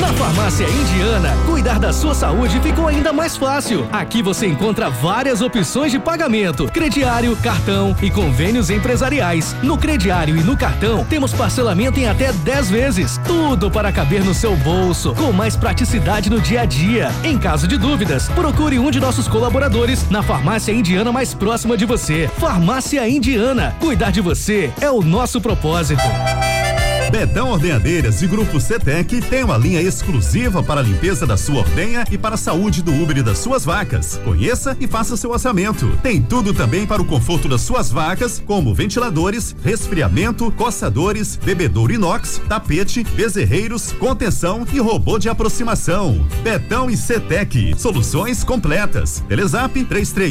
Na Farmácia Indiana, cuidar da sua saúde ficou ainda mais fácil. Aqui você encontra várias opções de pagamento: crediário, cartão e convênios empresariais. No crediário e no cartão, temos parcelamento em até 10 vezes. Tudo para caber no seu bolso, com mais praticidade no dia a dia. Em caso de dúvidas, procure um de nossos colaboradores na Farmácia Indiana mais próxima de você. Farmácia Indiana, cuidar de você é o nosso propósito. Betão Ordenhadeiras e Grupo CETEC tem uma linha exclusiva para a limpeza da sua ordenha e para a saúde do úbere das suas vacas. Conheça e faça seu orçamento. Tem tudo também para o conforto das suas vacas, como ventiladores, resfriamento, coçadores, bebedouro inox, tapete, bezerreiros, contenção e robô de aproximação. Betão e CETEC, soluções completas. Telezap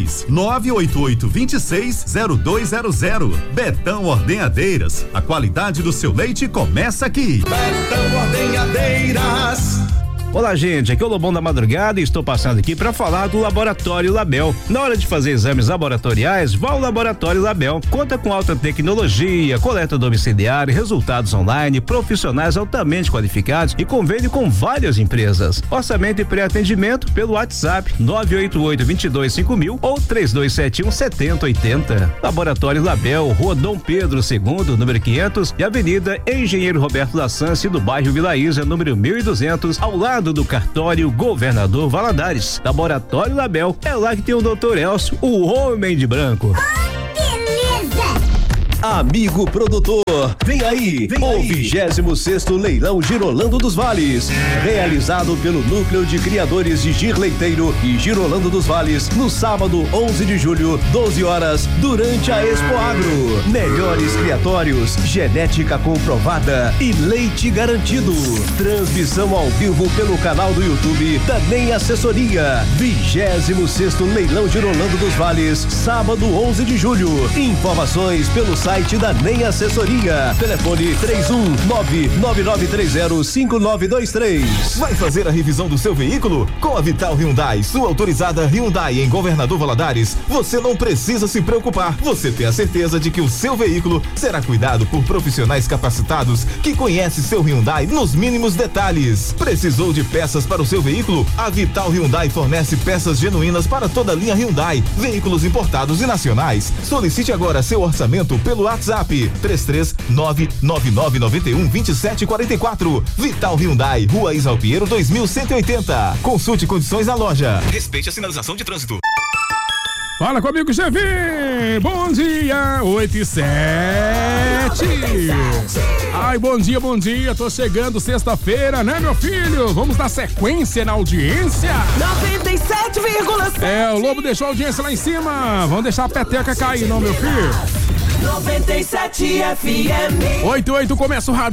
33-988-260200. Betão Ordenhadeiras, a qualidade do seu leite começa aqui. Betão Ordenhadeiras. Olá, gente, aqui é o Lobão da Madrugada e estou passando aqui para falar do Laboratório Label. Na hora de fazer exames laboratoriais, vá ao Laboratório Label. Conta com alta tecnologia, coleta domiciliar, resultados online, profissionais altamente qualificados e convênio com várias empresas. Orçamento e pré-atendimento pelo WhatsApp 988-225000 ou 3271-7080. Laboratório Label, Rua Dom Pedro II, número 500 e Avenida Engenheiro Roberto Lassance, do bairro Vila Isa, número 1200, ao lado do cartório Governador Valadares. Laboratório Label, é lá que tem o Dr. Elcio, o homem de branco. Amigo produtor, vem aí, o 26º Leilão Girolando dos Vales, realizado pelo Núcleo de Criadores de Gir Leiteiro e Girolando dos Vales, no sábado 11 de julho, 12 horas, durante a Expo Agro. Melhores criatórios, genética comprovada e leite garantido. Transmissão ao vivo pelo canal do YouTube da NEM Assessoria. 26º Leilão Girolando dos Vales, sábado 11 de julho. Informações pelo site da NEM Assessoria. Telefone 31999305923. Vai fazer a revisão do seu veículo? Com a Vital Hyundai, sua autorizada Hyundai em Governador Valadares, você não precisa se preocupar. Você tem a certeza de que o seu veículo será cuidado por profissionais capacitados que conhecem seu Hyundai nos mínimos detalhes. Precisou de peças para o seu veículo? A Vital Hyundai fornece peças genuínas para toda a linha Hyundai, veículos importados e nacionais. Solicite agora seu orçamento pelo WhatsApp 33999912744. Vital Hyundai, Rua Isalpiero 2180. Consulte condições na loja. Respeite a sinalização de trânsito. Fala comigo, chefe! Bom dia, 8h07. Ai, bom dia, tô chegando sexta-feira, né, meu filho? Vamos dar sequência na audiência? 97,7. É, o Lobo deixou a audiência lá em cima, vamos deixar a peteca cair, não, meu filho? 97 FM. 88 começa o rádio.